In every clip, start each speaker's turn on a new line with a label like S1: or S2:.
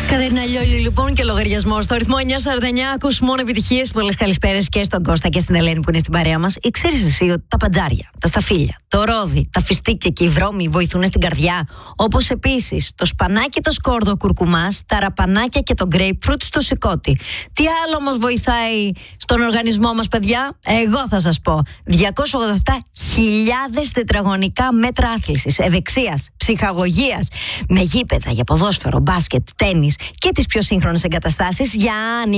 S1: Κατερίνα Λιόλη, λοιπόν, και λογαριασμό στο αριθμό 949. Ακούς μόνο επιτυχίες. Πολλές καλησπέρες και στον Κώστα και στην Ελένη που είναι στην παρέα μας. Ή ξέρεις εσύ ότι τα παντζάρια, τα σταφύλια, το ρόδι, τα φιστίκια και οι βρώμοι βοηθούν στην καρδιά? Όπως επίσης το σπανάκι, το σκόρδο κουρκουμάς, τα ραπανάκια και το grapefruit στο σηκώτη. Τι άλλο όμως βοηθάει στον οργανισμό μας, παιδιά? Εγώ θα σας πω. 287.000 τετραγωνικά μέτρα άθλησης, ευεξίας, ψυχαγωγίας, με γήπεδα για ποδόσφαιρο, μπάσκετ, τένις και τις πιο σύγχρονες εγκαταστάσεις για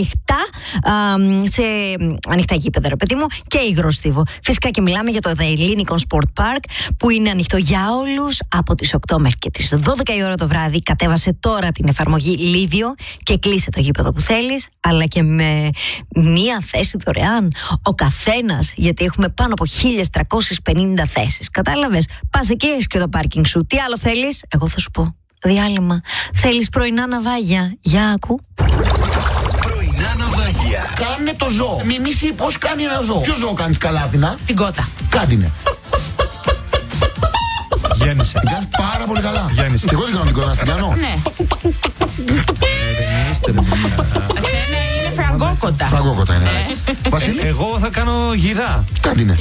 S1: ανοιχτά γήπεδα, ρε παιδί μου, και υγροστίβο. Φυσικά και μιλάμε για το The Ellinikon Sport Park, που είναι ανοιχτό για όλους από τις 8 μέχρι και τις 12 η ώρα το βράδυ. Κατέβασε τώρα την εφαρμογή Livio και κλείσε το γήπεδο που θέλεις, αλλά και με μία θέση δωρεάν ο καθένας, γιατί έχουμε πάνω από 1.350 θέσεις. Κατάλαβες? Πας εκεί, έχεις και το πάρκινγκ σου. Τι άλλο θέλεις? Εγώ θα σου πω. Διάλειμμα. Θέλεις πρωινά ναυάγια? Για άκου.
S2: Πρωινά ναυάγια.
S3: Κάνε το ζώο. Μιμήσει πώς κάνει ένα ζώο. Ποιο ζώο κάνεις καλά, Αθηνά?
S1: Την κότα.
S3: Κάντινε.
S4: Γέννησε.
S3: Κάνεις πάρα πολύ καλά.
S4: Γέννησε.
S3: Εγώ δεν κάνω Νικόλα, να την κάνω.
S1: Ναι.
S5: Ασένα είναι φραγκόκοτα.
S3: Φραγκόκοτα είναι. Βασίλη.
S4: Εγώ θα κάνω γιδά.
S3: Κάντινε.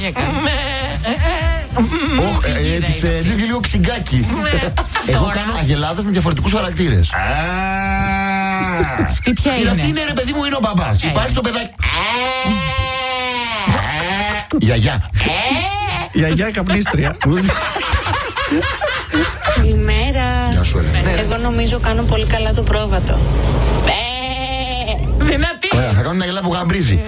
S1: Ναι.
S3: Της λύγει λίγο ξυγκάκι. Εγώ κάνω αγελάδες με διαφορετικούς χαρακτήρες.
S5: Αυτή ποια
S3: Αυτή
S5: είναι?
S3: είναι, ρε παιδί μου, είναι ο μπαμπάς. Υπάρχει το παιδάκι. Γιαγιά.
S4: Γιαγιά καπνίστρια.
S6: Καλημέρα.
S3: Γεια σου, Ελένη.
S6: Εγώ νομίζω κάνω πολύ καλά το πρόβατο.
S5: Δυνατή.
S3: Ωραία, θα κάνω μια γελά που γαμπρίζει.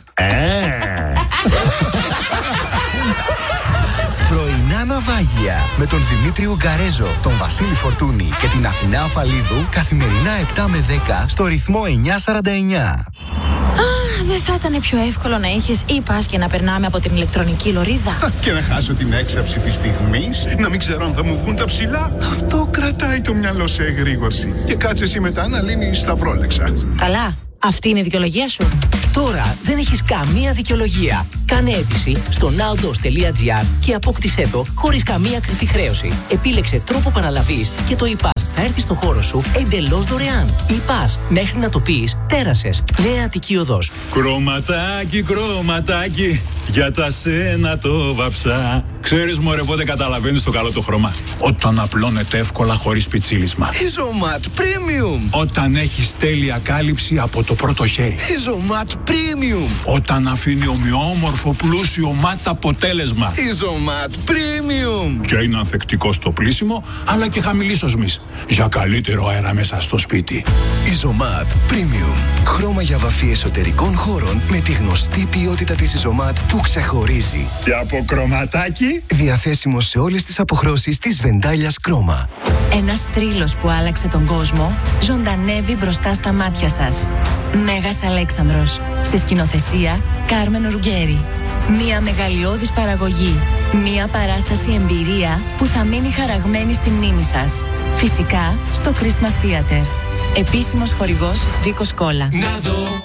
S2: Πρωινά ναυάγια με τον Δημήτρη Ουγκαρέζο, τον Βασίλη Φορτούνη και την Αθηνά Αφαλίδου καθημερινά 7 με 10 στο ρυθμό 949.
S5: Δεν θα ήταν πιο εύκολο να είχες ή πας και να περνάμε από την ηλεκτρονική λωρίδα?
S7: Και να χάσω την έξαψη της στιγμής, να μην ξέρω αν θα μου βγουν τα ψηλά. Αυτό κρατάει το μυαλό σε εγρήγορση. Και κάτσε εσύ μετά να λύνεις τα φρόλεξα.
S5: Καλά. Αυτή είναι η δικαιολογία σου.
S8: Τώρα δεν έχεις καμία δικαιολογία. Κάνε αίτηση στο nowdos.gr και απόκτησέ το χωρίς καμία κρυφή χρέωση. Επίλεξε τρόπο παραλαβής και το ePass θα έρθει στο χώρο σου εντελώς δωρεάν. ePass, μέχρι να το πεις, τέρασες. Νέα Αττική Οδός.
S9: Κρωματάκι, κρωματάκι, για τα σένα το βαψά. Ξέρεις, μωρέ, πότε καταλαβαίνεις το καλό το χρώμα? Όταν απλώνεται εύκολα χωρίς πιτσίλισμα.
S2: Ιζωμάτ Premium.
S9: Όταν έχεις τέλεια κάλυψη από το πρώτο χέρι.
S2: Ιζωμάτ Premium.
S9: Όταν αφήνει ομοιόμορφο πλούσιο μάτ αποτέλεσμα.
S2: Ιζωμάτ Premium.
S9: Και είναι ανθεκτικό στο πλύσιμο, αλλά και χαμηλής οσμής, για καλύτερο αέρα μέσα στο σπίτι.
S2: Ιζωμάτ Premium. Χρώμα για βαφή εσωτερικών χώρων με τη γνωστή ποιότητα της Ιζωμάτ που ξεχωρίζει.
S9: Και από κρωματάκι.
S2: Διαθέσιμο σε όλες τις αποχρώσεις της Βεντάλιας Κρόμα.
S10: Ένας θρύλος που άλλαξε τον κόσμο ζωντανεύει μπροστά στα μάτια σας. Μέγας Αλέξανδρος. Σε σκηνοθεσία Κάρμεν Ρουγκέρι. Μια μεγαλειώδης παραγωγή. Μια παράσταση εμπειρία που θα μείνει χαραγμένη στη μνήμη σας. Φυσικά στο Christmas Theater. Επίσημος χορηγός Βίκος Κόλλα.